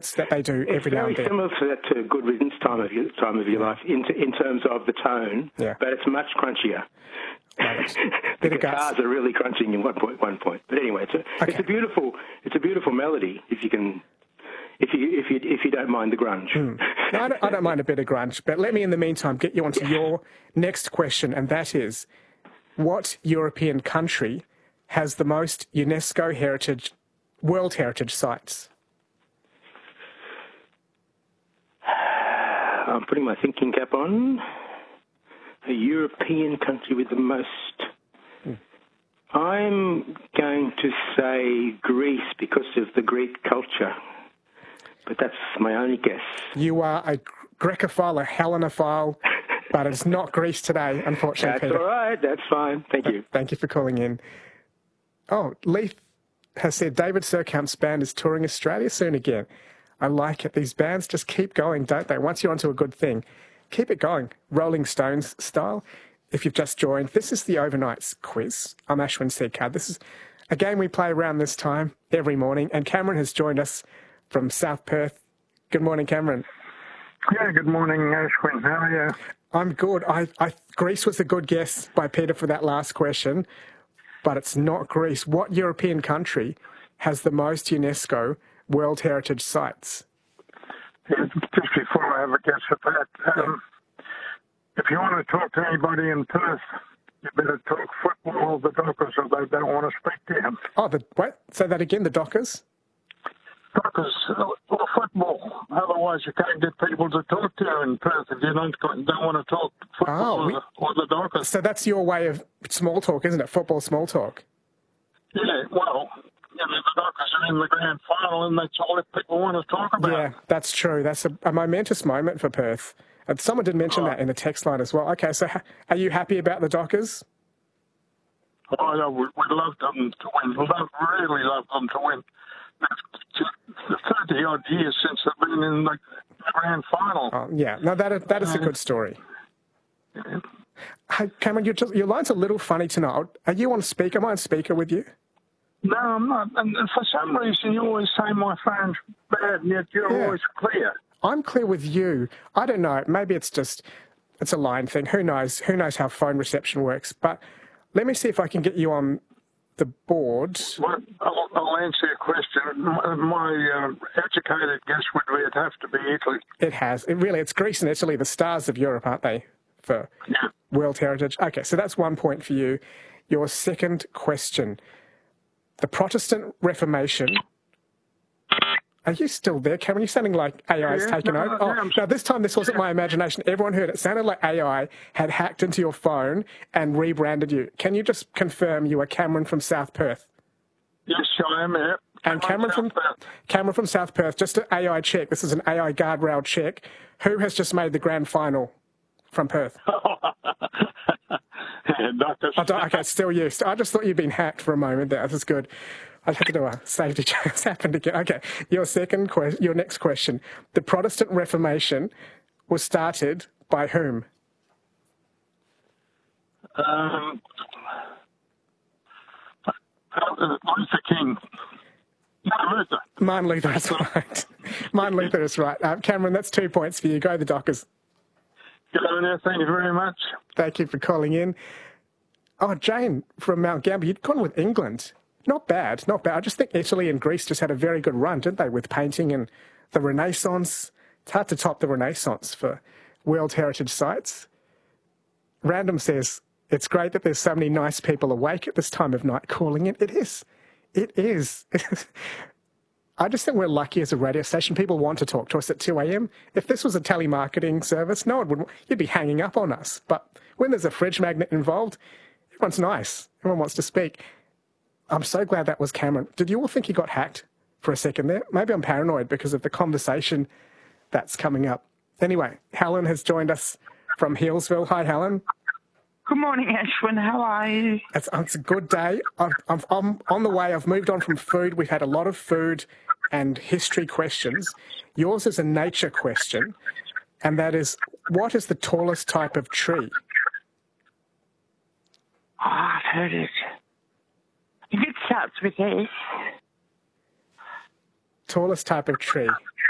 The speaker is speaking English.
that they do every now and then. It's very similar to Good Riddance time of your life in terms of the tone, but it's much crunchier. The guitars are really crunching in one point. But anyway, it's a beautiful melody if you don't mind the grunge. No, I don't mind a bit of grunge, but let me in the meantime get you onto your next question, and that is, what European country has the most UNESCO World Heritage sites? I'm putting my thinking cap on. A European country with the most. I'm going to say Greece because of the Greek culture, but that's my only guess. You are a Grecophile, a Hellenophile, but it's not Greece today, unfortunately, Peter. That's all right. That's fine. Thank you. Thank you for calling in. Oh, Leith has said David Surkamp's band is touring Australia soon again. I like it. These bands just keep going, don't they? Once you're onto a good thing, keep it going. Rolling Stones style. If you've just joined, this is the Overnights quiz. I'm Ashwin Sekhar. This is a game we play around this time every morning, and Cameron has joined us from South Perth. Good morning, Cameron. Yeah, good morning, Ashwin. How are you? I'm good. Greece was a good guess by Peter for that last question, but it's not Greece. What European country has the most UNESCO World Heritage sites? Yeah, just before I have a guess at that, if you want to talk to anybody in Perth, you better talk football, the Dockers, or they don't want to speak to you. Oh, wait, say that again, the Dockers? Dockers, or football. Otherwise, you can't get people to talk to you in Perth if you don't want to talk football or the Dockers. So that's your way of small talk, isn't it? Football small talk. Yeah, well, the Dockers are in the grand final, and that's all that people want to talk about. Yeah, that's true. That's a momentous moment for Perth. And someone did mention that in the text line as well. Okay, so are you happy about the Dockers? Oh, yeah, we'd love them to win. Really love them to win. It's 30-odd years since they've been in the grand final. Oh, yeah, no, that is a good story. Yeah. Hey, Cameron, your line's a little funny tonight. Are you on speaker? Am I on speaker with you? No, I'm not. And for some reason, you always say my phone's bad, and yet you're always clear. I'm clear with you. I don't know. Maybe it's a line thing. Who knows? Who knows how phone reception works? But let me see if I can get you on the board. Well, I'll answer your question. My educated guess would be it'd have to be Italy. It has. It's Greece and Italy, the stars of Europe, aren't they, for World Heritage? Okay, so that's 1 point for you. Your second question. The Protestant Reformation. Are you still there, Cameron? You're sounding like AI's taken over. Now, this time this wasn't my imagination. Everyone heard it. It sounded like AI had hacked into your phone and rebranded you. Can you just confirm you are Cameron from South Perth? Yes, I am here. And Cameron from South Perth, just an AI check. This is an AI guardrail check. Who has just made the grand final from Perth? Okay, it's still you. I just thought you'd been hacked for a moment there. This is good. I had to do a safety check. It's happened again. Okay, your next question. The Protestant Reformation was started by whom? Luther King. Luther. Martin Luther is right. Martin Luther is right. Cameron, that's 2 points for you. Go the Dockers. Good on you. Thank you very much. Thank you for calling in. Oh, Jane from Mount Gambier, you'd gone with England. Not bad, not bad. I just think Italy and Greece just had a very good run, didn't they, with painting and the Renaissance. It's hard to top the Renaissance for World Heritage sites. Random says, it's great that there's so many nice people awake at this time of night calling in. It is. It is. I just think we're lucky as a radio station. People want to talk to us at 2 a.m. If this was a telemarketing service, no one would. You'd be hanging up on us. But when there's a fridge magnet involved, everyone's nice. Everyone wants to speak. I'm so glad that was Cameron. Did you all think he got hacked for a second there? Maybe I'm paranoid because of the conversation that's coming up. Anyway, Helen has joined us from Healesville. Hi, Helen. Good morning, Ashwin. How are you? It's a good day. I'm on the way. I've moved on from food. We've had a lot of food and history questions. Yours is a nature question, and that is, what is the tallest type of tree? Oh, I've heard it. If it starts with S. Tallest type of tree.